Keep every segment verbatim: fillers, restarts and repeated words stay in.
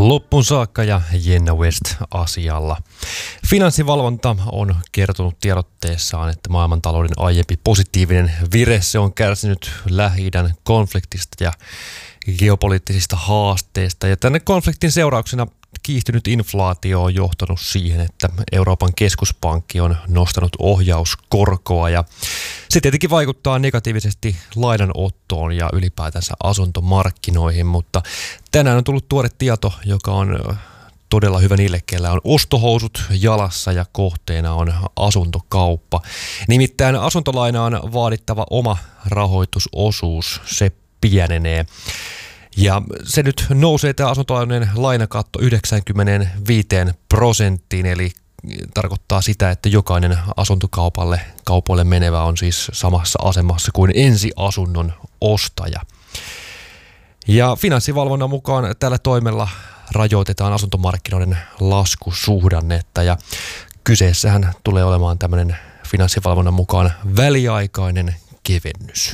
loppuun saakka ja Jenna West asialla. Finanssivalvonta on kertonut tiedotteessaan, että maailmantalouden aiempi positiivinen vire se on kärsinyt Lähi-idän konfliktista ja geopoliittisista haasteista. Ja tänne konfliktin seurauksena kiihtynyt inflaatio on johtanut siihen, että Euroopan keskuspankki on nostanut ohjauskorkoa ja se tietenkin vaikuttaa negatiivisesti lainanottoon ja ylipäätänsä asuntomarkkinoihin, mutta tänään on tullut tuore tieto, joka on todella hyvä niille, kellä on ostohousut jalassa ja kohteena on asuntokauppa. Nimittäin asuntolainaan vaadittava oma rahoitusosuus, se pienenee. Ja se nyt nousee tämä asuntolainojen lainakatto yhdeksänkymmentäviisi prosenttiin, eli tarkoittaa sitä, että jokainen asuntokaupalle kaupoille menevä on siis samassa asemassa kuin ensiasunnon ostaja. Ja finanssivalvonnan mukaan tällä toimella rajoitetaan asuntomarkkinoiden laskusuhdannetta ja kyseessähän tulee olemaan tämmöinen finanssivalvonnan mukaan väliaikainen kevennys.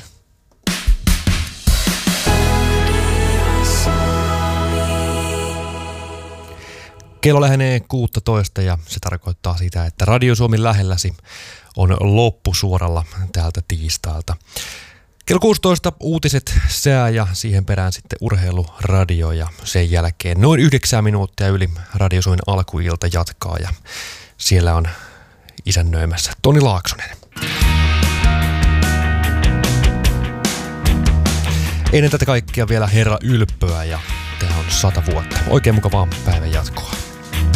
Kello lähenee kuusitoista ja se tarkoittaa sitä, että Radio Suomi lähelläsi on loppusuoralla täältä tiistailta. Kello kuusitoista uutiset, sää ja siihen perään sitten urheiluradio ja sen jälkeen noin yhdeksän minuuttia yli Radio Suomen alkuilta jatkaa ja siellä on isännöimässä Toni Laaksonen. Ennen tätä kaikkea vielä Herra Ylppöä ja tämä on sata vuotta. Oikein mukavaa päivän jatkoa.